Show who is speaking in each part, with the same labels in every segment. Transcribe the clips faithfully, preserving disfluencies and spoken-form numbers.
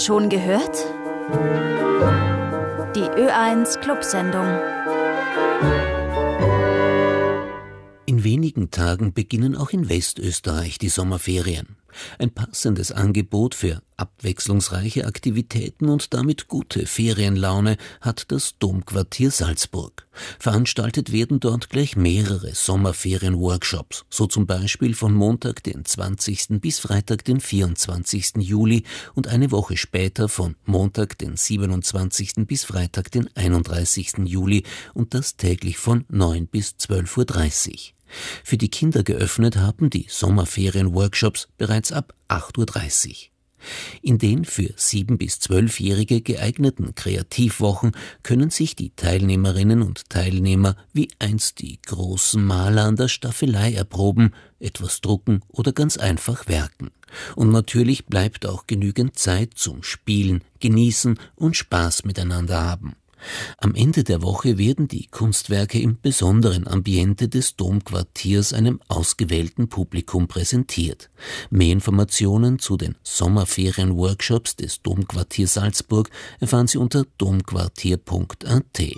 Speaker 1: Schon gehört? Die Ö eins Clubsendung.
Speaker 2: In wenigen Tagen beginnen auch in Westösterreich die Sommerferien. Ein passendes Angebot für abwechslungsreiche Aktivitäten und damit gute Ferienlaune hat das Domquartier Salzburg. Veranstaltet werden dort gleich mehrere Sommerferien-Workshops, so zum Beispiel von Montag, den zwanzigsten bis Freitag, den vierundzwanzigsten Juli und eine Woche später von Montag, den siebenundzwanzigsten bis Freitag, den einunddreißigsten Juli und das täglich von neun bis zwölf Uhr dreißig. Für die Kinder geöffnet haben die Sommerferien-Workshops bereits ab acht Uhr dreißig. In den für sieben- bis zwölfjährige geeigneten Kreativwochen können sich die Teilnehmerinnen und Teilnehmer wie einst die großen Maler an der Staffelei erproben, etwas drucken oder ganz einfach werken. Und natürlich bleibt auch genügend Zeit zum Spielen, Genießen und Spaß miteinander haben. Am Ende der Woche werden die Kunstwerke im besonderen Ambiente des Domquartiers einem ausgewählten Publikum präsentiert. Mehr Informationen zu den Sommerferien-Workshops des Domquartiers Salzburg erfahren Sie unter domquartier punkt a t.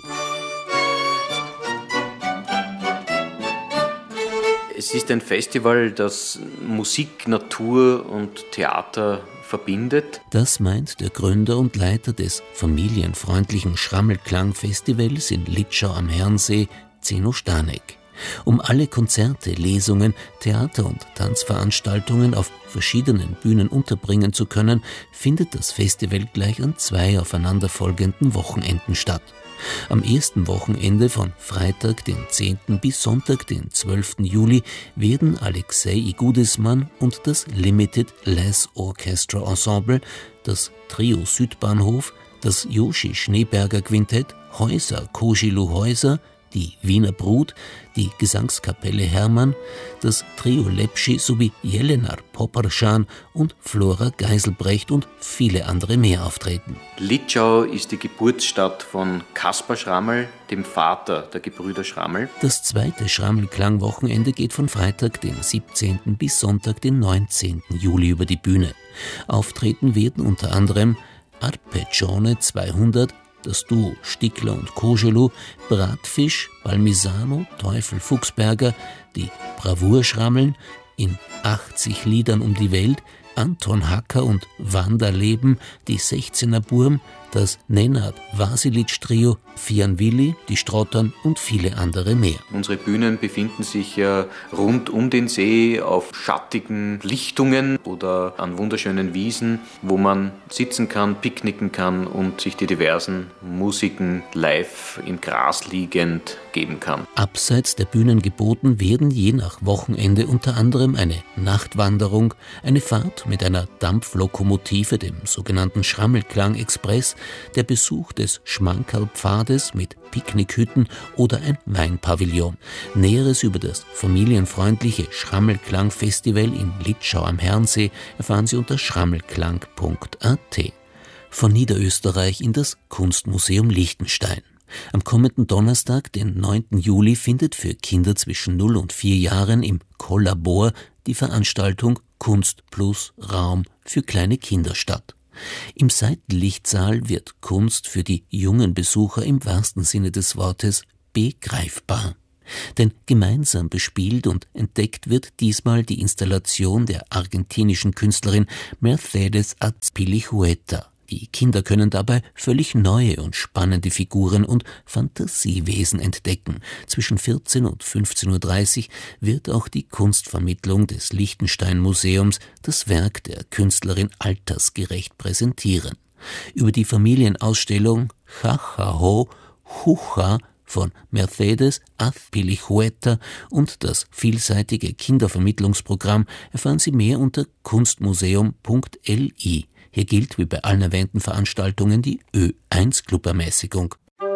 Speaker 3: Es ist ein Festival, das Musik, Natur und Theater verbindet.
Speaker 2: Das meint der Gründer und Leiter des familienfreundlichen Schrammelklang-Festivals in Litschau am Herrensee, Zeno Stanek. Um alle Konzerte, Lesungen, Theater- und Tanzveranstaltungen auf verschiedenen Bühnen unterbringen zu können, findet das Festival gleich an zwei aufeinanderfolgenden Wochenenden statt. Am ersten Wochenende von Freitag, den zehnten bis Sonntag, den zwölften Juli, werden Alexei Igudismann und das Limited Lass Orchestra Ensemble, das Trio Südbahnhof, das Joshi Schneeberger Quintett, Häuser Koschilu Häuser, die Wiener Brut, die Gesangskapelle Hermann, das Trio Lepschi sowie Jelenar Poparschan und Flora Geiselbrecht und viele andere mehr auftreten.
Speaker 3: Litschau ist die Geburtsstadt von Kaspar Schrammel, dem Vater der Gebrüder Schrammel.
Speaker 2: Das zweite Schrammelklang-Wochenende geht von Freitag, den siebzehnten bis Sonntag, den neunzehnten Juli über die Bühne. Auftreten werden unter anderem Arpeggione zweihundert, das Duo Stickler und Koschilu, Bratfisch, Balmisano, Teufel Fuchsberger, die Bravourschrammeln, in achtzig Liedern um die Welt, Anton Hacker und Wanda Leben, die sechzehner Burm, das Nenad Vasilitsch Trio, Fian Willi, die Strottern und viele andere mehr.
Speaker 3: Unsere Bühnen befinden sich ja rund um den See auf schattigen Lichtungen oder an wunderschönen Wiesen, wo man sitzen kann, picknicken kann und sich die diversen Musiken live im Gras liegend geben kann.
Speaker 2: Abseits der Bühnen geboten werden je nach Wochenende unter anderem eine Nachtwanderung, eine Fahrt mit einer Dampflokomotive, dem sogenannten Schrammelklang-Express, der Besuch des Schmankerlpfades mit Picknickhütten oder ein Weinpavillon. Näheres über das familienfreundliche Schrammelklang-Festival in Litschau am Herrensee erfahren Sie unter schrammelklang punkt a t. Von Niederösterreich in das Kunstmuseum Liechtenstein. Am kommenden Donnerstag, den neunten Juli, findet für Kinder zwischen null und vier Jahren im Kollabor die Veranstaltung Kunst plus Raum für kleine Kinder statt. Im Seitenlichtsaal wird Kunst für die jungen Besucher im wahrsten Sinne des Wortes begreifbar. Denn gemeinsam bespielt und entdeckt wird diesmal die Installation der argentinischen Künstlerin Mercedes Azpilicueta. Die Kinder können dabei völlig neue und spannende Figuren und Fantasiewesen entdecken. Zwischen vierzehn und fünfzehn Uhr dreißig wird auch die Kunstvermittlung des Liechtenstein-Museums das Werk der Künstlerin altersgerecht präsentieren. Über die Familienausstellung Chachaho Hucha von Mercedes Azpilicueta und das vielseitige Kindervermittlungsprogramm erfahren Sie mehr unter kunstmuseum punkt l i. Hier gilt wie bei allen erwähnten Veranstaltungen die Ö eins Clubermäßigung.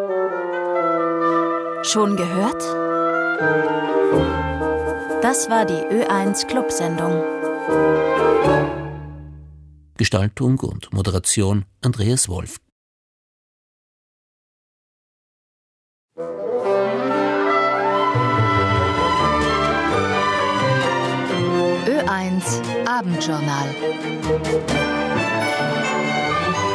Speaker 1: Schon gehört? Das war die Ö eins Clubsendung.
Speaker 2: Gestaltung und Moderation Andreas Wolf.
Speaker 1: Ö eins Abendjournal.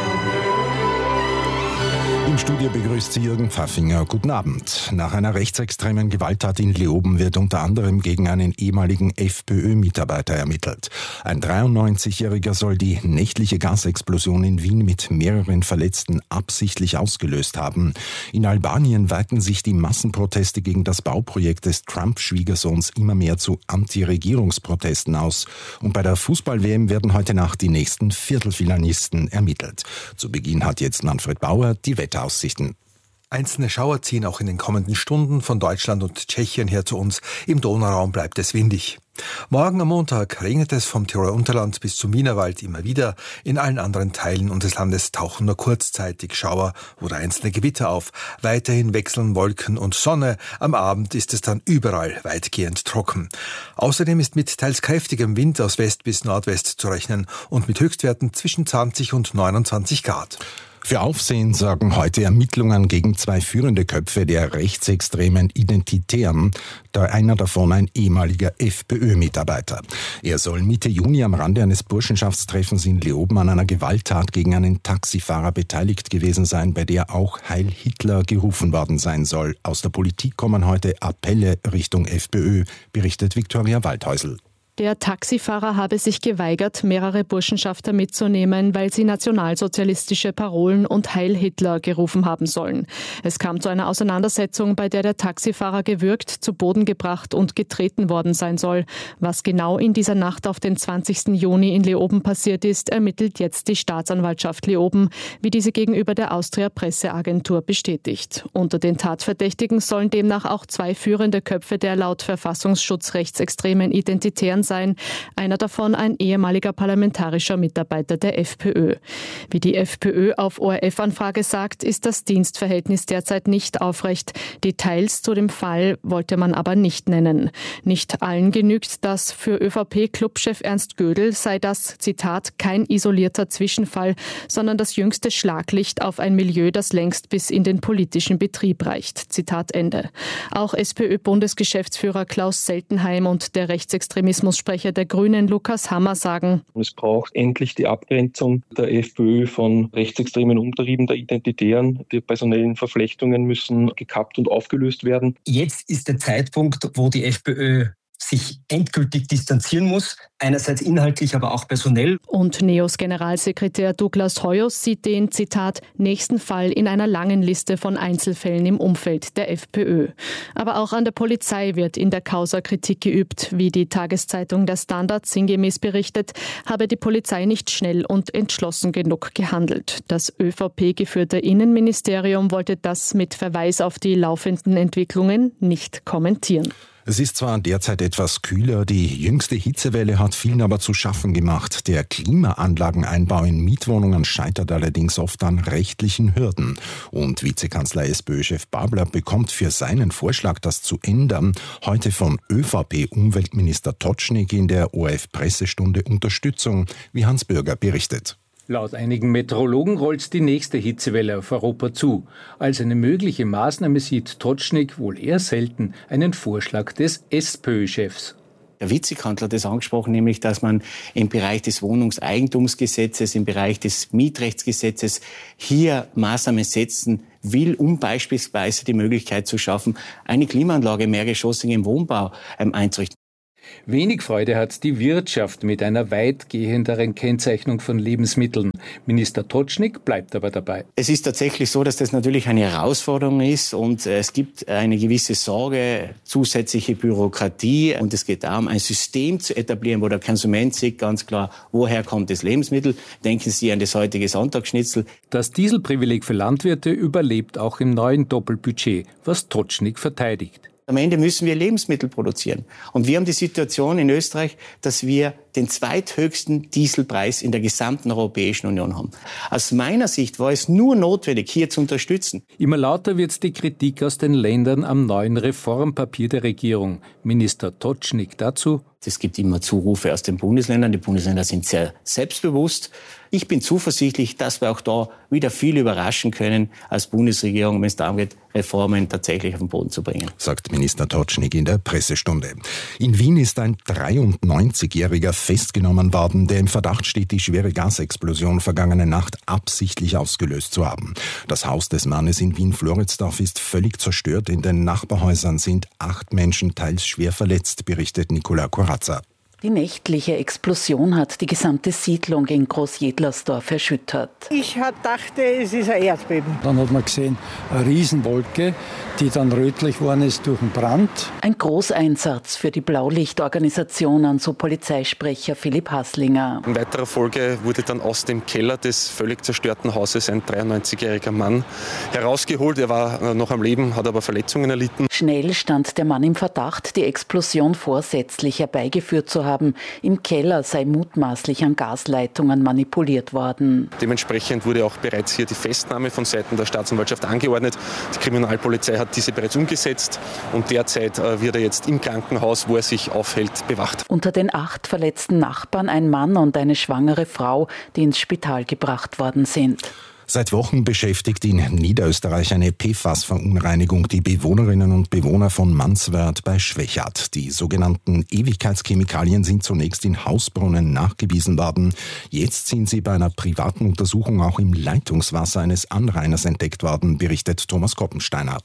Speaker 4: Im Studio begrüßt Sie Jürgen Pfaffinger. Guten Abend. Nach einer rechtsextremen Gewalttat in Leoben wird unter anderem gegen einen ehemaligen FPÖ-Mitarbeiter ermittelt. Ein dreiundneunzigjähriger soll die nächtliche Gasexplosion in Wien mit mehreren Verletzten absichtlich ausgelöst haben. In Albanien weiten sich die Massenproteste gegen das Bauprojekt des Trump-Schwiegersohns immer mehr zu Anti-Regierungsprotesten aus. Und bei der Fußball-W M werden heute Nacht die nächsten Viertelfinalisten ermittelt. Zu Beginn hat jetzt Manfred Bauer die Wetteraussichten.
Speaker 5: Einzelne Schauer ziehen auch in den kommenden Stunden von Deutschland und Tschechien her zu uns. Im Donauraum bleibt es windig. Morgen am Montag regnet es vom Tiroler Unterland bis zum Wienerwald immer wieder. In allen anderen Teilen unseres Landes tauchen nur kurzzeitig Schauer oder einzelne Gewitter auf. Weiterhin wechseln Wolken und Sonne. Am Abend ist es dann überall weitgehend trocken. Außerdem ist mit teils kräftigem Wind aus West bis Nordwest zu rechnen und mit Höchstwerten zwischen zwanzig und neunundzwanzig Grad.
Speaker 4: Für Aufsehen sorgen heute Ermittlungen gegen zwei führende Köpfe der rechtsextremen Identitären, da einer davon ein ehemaliger FPÖ-Mitarbeiter. Er soll Mitte Juni am Rande eines Burschenschaftstreffens in Leoben an einer Gewalttat gegen einen Taxifahrer beteiligt gewesen sein, bei der auch Heil Hitler gerufen worden sein soll. Aus der Politik kommen heute Appelle Richtung FPÖ, berichtet Viktoria Waldhäusl.
Speaker 6: Der Taxifahrer habe sich geweigert, mehrere Burschenschafter mitzunehmen, weil sie nationalsozialistische Parolen und Heil Hitler gerufen haben sollen. Es kam zu einer Auseinandersetzung, bei der der Taxifahrer gewürgt, zu Boden gebracht und getreten worden sein soll. Was genau in dieser Nacht auf den zwanzigsten Juni in Leoben passiert ist, ermittelt jetzt die Staatsanwaltschaft Leoben, wie diese gegenüber der Austria Presseagentur bestätigt. Unter den Tatverdächtigen sollen demnach auch zwei führende Köpfe der laut Verfassungsschutz rechtsextremen Identitären sein, einer davon ein ehemaliger parlamentarischer Mitarbeiter der FPÖ. Wie die FPÖ auf O R F-Anfrage sagt, ist das Dienstverhältnis derzeit nicht aufrecht. Details zu dem Fall wollte man aber nicht nennen. Nicht allen genügt das. Für ÖVP-Clubchef Ernst Gödel sei das, Zitat, kein isolierter Zwischenfall, sondern das jüngste Schlaglicht auf ein Milieu, das längst bis in den politischen Betrieb reicht. Zitat Ende. Auch SPÖ-Bundesgeschäftsführer Klaus Seltenheim und der Rechtsextremismus Sprecher der Grünen Lukas Hammer sagen:
Speaker 7: Es braucht endlich die Abgrenzung der FPÖ von rechtsextremen Umtrieben der Identitären. Die personellen Verflechtungen müssen gekappt und aufgelöst werden.
Speaker 8: Jetzt ist der Zeitpunkt, wo die FPÖ sich endgültig distanzieren muss, einerseits inhaltlich, aber auch personell.
Speaker 6: Und Neos Generalsekretär Douglas Hoyos sieht den, Zitat, nächsten Fall in einer langen Liste von Einzelfällen im Umfeld der FPÖ. Aber auch an der Polizei wird in der Causa Kritik geübt. Wie die Tageszeitung Der Standard sinngemäß berichtet, habe die Polizei nicht schnell und entschlossen genug gehandelt. Das ÖVP-geführte Innenministerium wollte das mit Verweis auf die laufenden Entwicklungen nicht kommentieren.
Speaker 4: Es ist zwar derzeit etwas kühler, die jüngste Hitzewelle hat vielen aber zu schaffen gemacht. Der Klimaanlageneinbau in Mietwohnungen scheitert allerdings oft an rechtlichen Hürden. Und Vizekanzler SPÖ-Chef Babler bekommt für seinen Vorschlag, das zu ändern, heute von ÖVP-Umweltminister Totschnig in der O R F-Pressestunde Unterstützung, wie Hans Bürger berichtet.
Speaker 9: Laut einigen Meteorologen rollt die nächste Hitzewelle auf Europa zu. Als eine mögliche Maßnahme sieht Totschnig wohl eher selten einen Vorschlag des SPÖ-Chefs.
Speaker 10: Der Vizekanzler hat das angesprochen, nämlich, dass man im Bereich des Wohnungseigentumsgesetzes, im Bereich des Mietrechtsgesetzes hier Maßnahmen setzen will, um beispielsweise die Möglichkeit zu schaffen, eine Klimaanlage mehrgeschossig im Wohnbau ähm, einzurichten.
Speaker 9: Wenig Freude hat die Wirtschaft mit einer weitgehenderen Kennzeichnung von Lebensmitteln. Minister Totschnig bleibt aber dabei.
Speaker 10: Es ist tatsächlich so, dass das natürlich eine Herausforderung ist und es gibt eine gewisse Sorge, zusätzliche Bürokratie und es geht darum, ein System zu etablieren, wo der Konsument sieht ganz klar, woher kommt das Lebensmittel. Denken Sie an das heutige Sonntagsschnitzel.
Speaker 9: Das Dieselprivileg für Landwirte überlebt auch im neuen Doppelbudget, was Totschnig verteidigt.
Speaker 10: Am Ende müssen wir Lebensmittel produzieren. Und wir haben die Situation in Österreich, dass wir den zweithöchsten Dieselpreis in der gesamten Europäischen Union haben. Aus meiner Sicht war es nur notwendig, hier zu unterstützen.
Speaker 9: Immer lauter wird die Kritik aus den Ländern am neuen Reformpapier der Regierung. Minister Totschnig dazu:
Speaker 10: Es gibt immer Zurufe aus den Bundesländern. Die Bundesländer sind sehr selbstbewusst. Ich bin zuversichtlich, dass wir auch da wieder viel überraschen können als Bundesregierung, wenn es darum geht, Reformen tatsächlich auf den Boden zu bringen.
Speaker 4: Sagt Minister Totschnig in der Pressestunde. In Wien ist ein dreiundneunzigjähriger festgenommen worden, der im Verdacht steht, die schwere Gasexplosion vergangene Nacht absichtlich ausgelöst zu haben. Das Haus des Mannes in Wien-Floridsdorf ist völlig zerstört. In den Nachbarhäusern sind acht Menschen teils schwer verletzt, berichtet Nicola Corazza.
Speaker 11: Die nächtliche Explosion hat die gesamte Siedlung in Großjedlersdorf erschüttert.
Speaker 12: Ich dachte, es ist ein Erdbeben.
Speaker 13: Dann hat man gesehen, eine Riesenwolke, die dann rötlich geworden ist durch den Brand.
Speaker 11: Ein Großeinsatz für die Blaulichtorganisationen, so Polizeisprecher Philipp Haslinger.
Speaker 14: In weiterer Folge wurde dann aus dem Keller des völlig zerstörten Hauses ein dreiundneunzigjähriger Mann herausgeholt. Er war noch am Leben, hat aber Verletzungen erlitten.
Speaker 11: Schnell stand der Mann im Verdacht, die Explosion vorsätzlich herbeigeführt zu haben. Haben. Im Keller sei mutmaßlich an Gasleitungen manipuliert worden.
Speaker 14: Dementsprechend wurde auch bereits hier die Festnahme von Seiten der Staatsanwaltschaft angeordnet. Die Kriminalpolizei hat diese bereits umgesetzt und derzeit wird er jetzt im Krankenhaus, wo er sich aufhält, bewacht.
Speaker 11: Unter den acht verletzten Nachbarn ein Mann und eine schwangere Frau, die ins Spital gebracht worden sind.
Speaker 4: Seit Wochen beschäftigt in Niederösterreich eine P F A S-Verunreinigung die Bewohnerinnen und Bewohner von Manswörth bei Schwechat. Die sogenannten Ewigkeitschemikalien sind zunächst in Hausbrunnen nachgewiesen worden. Jetzt sind sie bei einer privaten Untersuchung auch im Leitungswasser eines Anrainers entdeckt worden, berichtet Thomas Koppensteiner.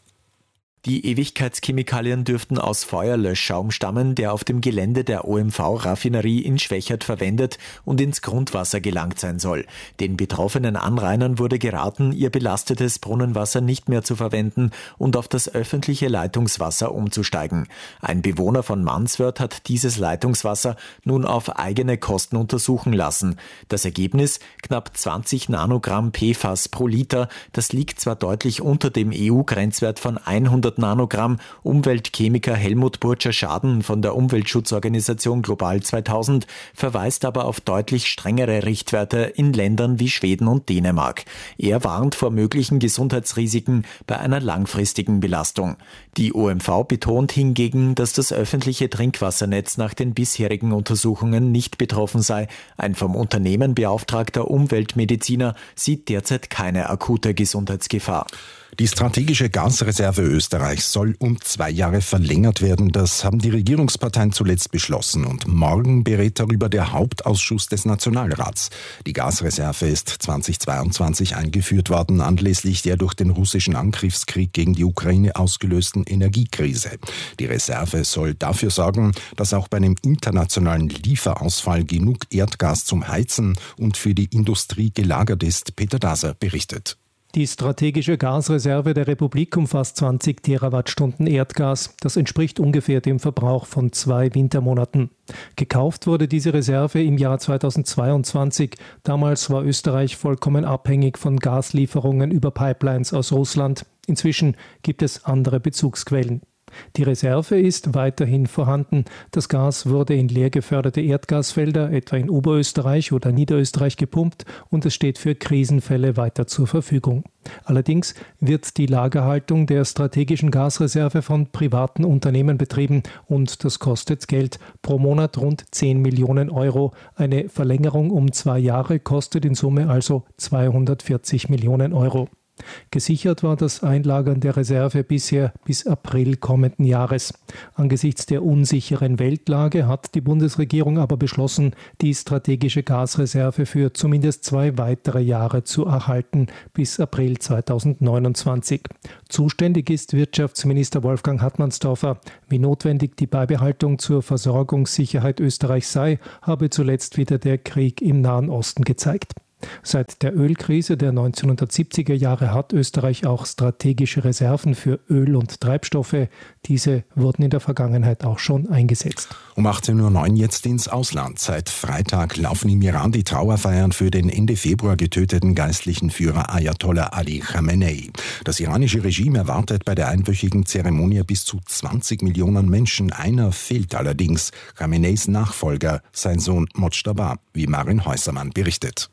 Speaker 15: Die Ewigkeitschemikalien dürften aus Feuerlöschschaum stammen, der auf dem Gelände der O M V-Raffinerie in Schwechat verwendet und ins Grundwasser gelangt sein soll. Den betroffenen Anrainern wurde geraten, ihr belastetes Brunnenwasser nicht mehr zu verwenden und auf das öffentliche Leitungswasser umzusteigen. Ein Bewohner von Manswörth hat dieses Leitungswasser nun auf eigene Kosten untersuchen lassen. Das Ergebnis? Knapp zwanzig Nanogramm P F A S pro Liter. Das liegt zwar deutlich unter dem E U-Grenzwert von hundert Nanogramm. Umweltchemiker Helmut Burtscher-Schaden von der Umweltschutzorganisation Global zweitausend verweist aber auf deutlich strengere Richtwerte in Ländern wie Schweden und Dänemark. Er warnt vor möglichen Gesundheitsrisiken bei einer langfristigen Belastung. Die O M V betont hingegen, dass das öffentliche Trinkwassernetz nach den bisherigen Untersuchungen nicht betroffen sei. Ein vom Unternehmen beauftragter Umweltmediziner sieht derzeit keine akute Gesundheitsgefahr.
Speaker 4: Die strategische Gasreserve Österreichs soll um zwei Jahre verlängert werden. Das haben die Regierungsparteien zuletzt beschlossen. Und morgen berät darüber der Hauptausschuss des Nationalrats. Die Gasreserve ist zweitausendzweiundzwanzig eingeführt worden, anlässlich der durch den russischen Angriffskrieg gegen die Ukraine ausgelösten Energiekrise. Die Reserve soll dafür sorgen, dass auch bei einem internationalen Lieferausfall genug Erdgas zum Heizen und für die Industrie gelagert ist. Peter Daser berichtet.
Speaker 16: Die strategische Gasreserve der Republik umfasst zwanzig Terawattstunden Erdgas. Das entspricht ungefähr dem Verbrauch von zwei Wintermonaten. Gekauft wurde diese Reserve im Jahr zweitausendzweiundzwanzig. Damals war Österreich vollkommen abhängig von Gaslieferungen über Pipelines aus Russland. Inzwischen gibt es andere Bezugsquellen. Die Reserve ist weiterhin vorhanden. Das Gas wurde in leer geförderte Erdgasfelder, etwa in Oberösterreich oder Niederösterreich, gepumpt und es steht für Krisenfälle weiter zur Verfügung. Allerdings wird die Lagerhaltung der strategischen Gasreserve von privaten Unternehmen betrieben und das kostet Geld. Pro Monat rund zehn Millionen Euro. Eine Verlängerung um zwei Jahre kostet in Summe also zweihundertvierzig Millionen Euro. Gesichert war das Einlagern der Reserve bisher bis April kommenden Jahres. Angesichts der unsicheren Weltlage hat die Bundesregierung aber beschlossen, die strategische Gasreserve für zumindest zwei weitere Jahre zu erhalten, bis April zweitausendneunundzwanzig. Zuständig ist Wirtschaftsminister Wolfgang Hartmannsdorfer. Wie notwendig die Beibehaltung zur Versorgungssicherheit Österreichs sei, habe zuletzt wieder der Krieg im Nahen Osten gezeigt. Seit der Ölkrise der neunzehnhundertsiebziger Jahre hat Österreich auch strategische Reserven für Öl und Treibstoffe. Diese wurden in der Vergangenheit auch schon eingesetzt.
Speaker 4: Um achtzehn Uhr neun jetzt ins Ausland. Seit Freitag laufen im Iran die Trauerfeiern für den Ende Februar getöteten geistlichen Führer Ayatollah Ali Khamenei. Das iranische Regime erwartet bei der einwöchigen Zeremonie bis zu zwanzig Millionen Menschen. Einer fehlt allerdings, Khameneis Nachfolger, sein Sohn Mojtaba, wie Marin Häusermann berichtet.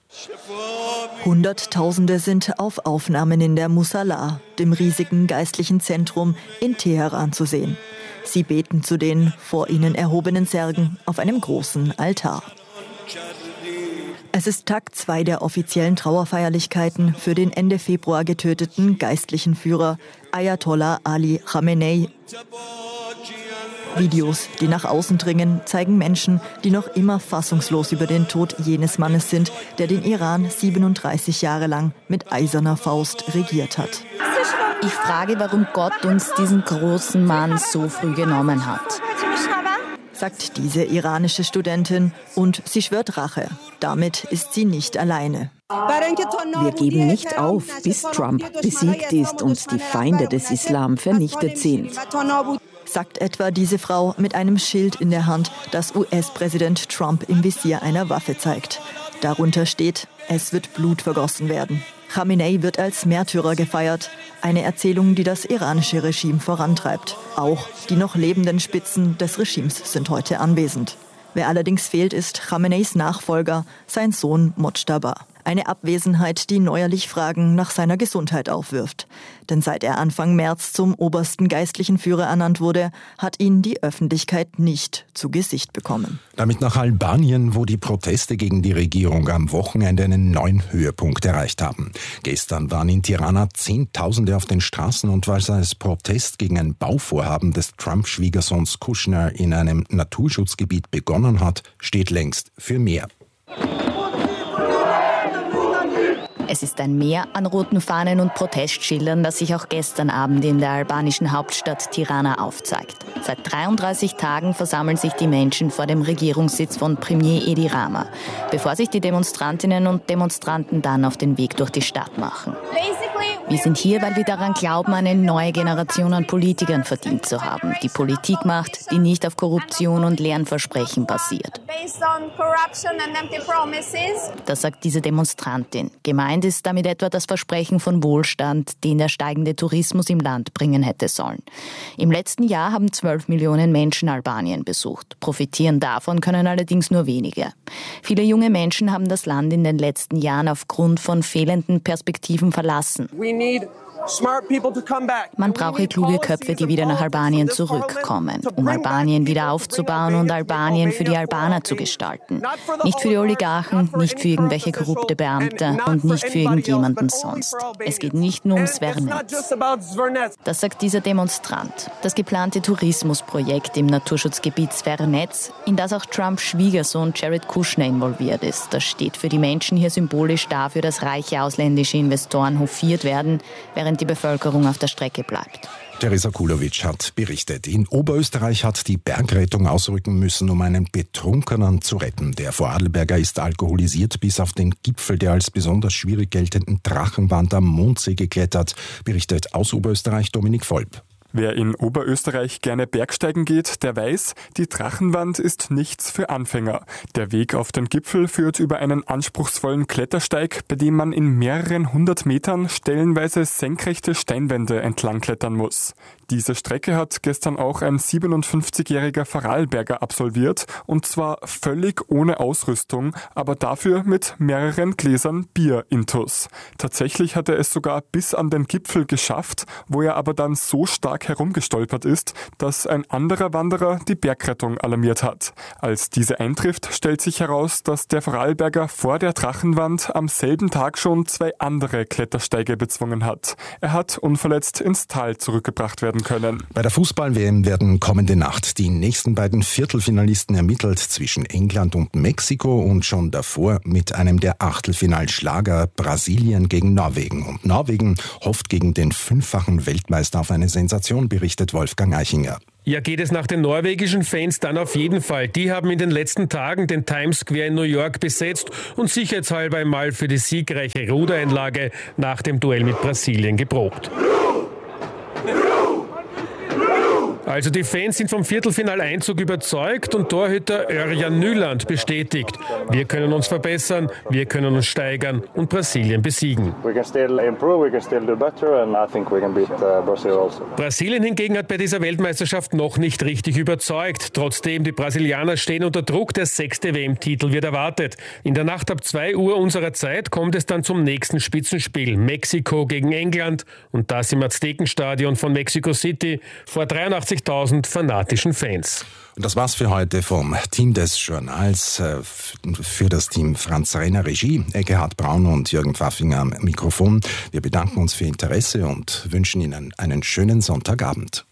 Speaker 17: Hunderttausende sind auf Aufnahmen in der Musalla, dem riesigen geistlichen Zentrum in Teheran, zu sehen. Sie beten zu den vor ihnen erhobenen Särgen auf einem großen Altar. Es ist Tag zwei der offiziellen Trauerfeierlichkeiten für den Ende Februar getöteten geistlichen Führer Ayatollah Ali Khamenei. Videos, die nach außen dringen, zeigen Menschen, die noch immer fassungslos über den Tod jenes Mannes sind, der den Iran siebenunddreißig Jahre lang mit eiserner Faust regiert hat.
Speaker 18: Ich frage, warum Gott uns diesen großen Mann so früh genommen hat,
Speaker 17: sagt diese iranische Studentin, und sie schwört Rache. Damit ist sie nicht alleine.
Speaker 19: Wir geben nicht auf, bis Trump besiegt ist und die Feinde des Islam vernichtet sind,
Speaker 17: sagt etwa diese Frau mit einem Schild in der Hand, das U S-Präsident Trump im Visier einer Waffe zeigt. Darunter steht: Es wird Blut vergossen werden. Khamenei wird als Märtyrer gefeiert. Eine Erzählung, die das iranische Regime vorantreibt. Auch die noch lebenden Spitzen des Regimes sind heute anwesend. Wer allerdings fehlt, ist Khameneis Nachfolger, sein Sohn Mojtaba. Eine Abwesenheit, die neuerlich Fragen nach seiner Gesundheit aufwirft. Denn seit er Anfang März zum obersten geistlichen Führer ernannt wurde, hat ihn die Öffentlichkeit nicht zu Gesicht bekommen.
Speaker 4: Damit nach Albanien, wo die Proteste gegen die Regierung am Wochenende einen neuen Höhepunkt erreicht haben. Gestern waren in Tirana Zehntausende auf den Straßen, und weil es als Protest gegen ein Bauvorhaben des Trump-Schwiegersohns Kushner in einem Naturschutzgebiet begonnen hat, steht längst für mehr.
Speaker 18: Es ist ein Meer an roten Fahnen und Protestschildern, das sich auch gestern Abend in der albanischen Hauptstadt Tirana aufzeigt. Seit dreiunddreißig Tagen versammeln sich die Menschen vor dem Regierungssitz von Premier Edi Rama, bevor sich die Demonstrantinnen und Demonstranten dann auf den Weg durch die Stadt machen. Wir sind hier, weil wir daran glauben, eine neue Generation an Politikern verdient zu haben, die Politik macht, die nicht auf Korruption und leeren Versprechen basiert. Das sagt diese Demonstrantin. Gemeint ist damit etwa das Versprechen von Wohlstand, den der steigende Tourismus im Land bringen hätte sollen. Im letzten Jahr haben zwölf Millionen Menschen Albanien besucht. Profitieren davon können allerdings nur wenige. Viele junge Menschen haben das Land in den letzten Jahren aufgrund von fehlenden Perspektiven verlassen. Man brauche kluge Köpfe, die wieder nach Albanien zurückkommen, um Albanien wieder aufzubauen und Albanien für die Albaner zu gestalten. Nicht für die Oligarchen, nicht für irgendwelche korrupte Beamte und nicht für irgendjemanden sonst. Es geht nicht nur ums Svernetz. Das sagt dieser Demonstrant. Das geplante Tourismusprojekt im Naturschutzgebiet Svernetz, in das auch Trumps Schwiegersohn Jared Kushner involviert ist, das steht für die Menschen hier symbolisch dafür, dass reiche ausländische Investoren hofiert werden, während die Bevölkerung auf der Strecke bleibt.
Speaker 4: Teresa Kulovic hat berichtet. In Oberösterreich hat die Bergrettung ausrücken müssen, um einen Betrunkenen zu retten. Der Vorarlberger ist alkoholisiert bis auf den Gipfel der als besonders schwierig geltenden Drachenwand am Mondsee geklettert, berichtet aus Oberösterreich Dominik Volp.
Speaker 20: Wer in Oberösterreich gerne Bergsteigen geht, der weiß, die Drachenwand ist nichts für Anfänger. Der Weg auf den Gipfel führt über einen anspruchsvollen Klettersteig, bei dem man in mehreren hundert Metern stellenweise senkrechte Steinwände entlang klettern muss. Diese Strecke hat gestern auch ein siebenundfünfzigjähriger Vorarlberger absolviert, und zwar völlig ohne Ausrüstung, aber dafür mit mehreren Gläsern Bier intus. Tatsächlich hat er es sogar bis an den Gipfel geschafft, wo er aber dann so stark herumgestolpert ist, dass ein anderer Wanderer die Bergrettung alarmiert hat. Als diese eintrifft, stellt sich heraus, dass der Vorarlberger vor der Drachenwand am selben Tag schon zwei andere Klettersteige bezwungen hat. Er hat unverletzt ins Tal zurückgebracht werden können.
Speaker 4: Bei der Fußball-W M werden kommende Nacht die nächsten beiden Viertelfinalisten ermittelt zwischen England und Mexiko und schon davor mit einem der Achtelfinalschlager Brasilien gegen Norwegen. Und Norwegen hofft gegen den fünffachen Weltmeister auf eine Sensation, berichtet Wolfgang Eichinger.
Speaker 21: Ja, geht es nach den norwegischen Fans dann auf jeden Fall. Die haben in den letzten Tagen den Times Square in New York besetzt und sicherheitshalber einmal für die siegreiche Rudereinlage nach dem Duell mit Brasilien geprobt. Also die Fans sind vom Viertelfinaleinzug überzeugt und Torhüter Örjan Nyland bestätigt: Wir können uns verbessern, wir können uns steigern und Brasilien besiegen. Brasilien hingegen hat bei dieser Weltmeisterschaft noch nicht richtig überzeugt. Trotzdem, die Brasilianer stehen unter Druck, der sechste W M-Titel wird erwartet. In der Nacht ab zwei Uhr unserer Zeit kommt es dann zum nächsten Spitzenspiel. Mexiko gegen England, und das im Aztekenstadion von Mexico City vor dreiundachtzigtausend fanatischen Fans.
Speaker 4: Und das war's für heute vom Team des Journals. Für das Team Franz Renner Regie, Eckehard Braun und Jürgen Pfaffinger am Mikrofon. Wir bedanken uns für Ihr Interesse und wünschen Ihnen einen schönen Sonntagabend.